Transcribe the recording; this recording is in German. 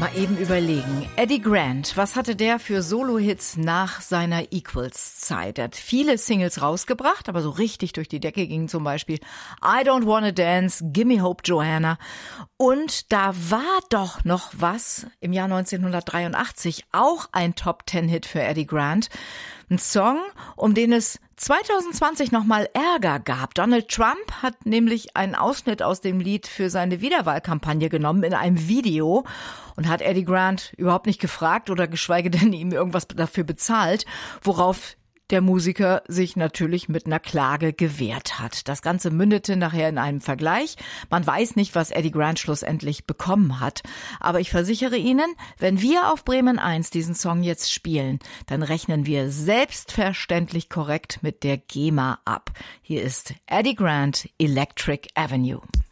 Mal eben überlegen. Eddie Grant, was hatte der für Solo-Hits nach seiner Equals-Zeit? Er hat viele Singles rausgebracht, aber so richtig durch die Decke ging zum Beispiel I Don't Wanna Dance, Gimme Hope Joanna. Und da war doch noch was im Jahr 1983, auch ein Top-10-Hit für Eddie Grant. Ein Song, um den es 2020 nochmal Ärger gab. Donald Trump hat nämlich einen Ausschnitt aus dem Lied für seine Wiederwahlkampagne genommen in einem Video und hat Eddie Grant überhaupt nicht gefragt oder geschweige denn ihm irgendwas dafür bezahlt, worauf der Musiker sich natürlich mit einer Klage gewehrt hat. Das Ganze mündete nachher in einem Vergleich. Man weiß nicht, was Eddie Grant schlussendlich bekommen hat. Aber ich versichere Ihnen, wenn wir auf Bremen 1 diesen Song jetzt spielen, dann rechnen wir selbstverständlich korrekt mit der GEMA ab. Hier ist Eddie Grant, Electric Avenue.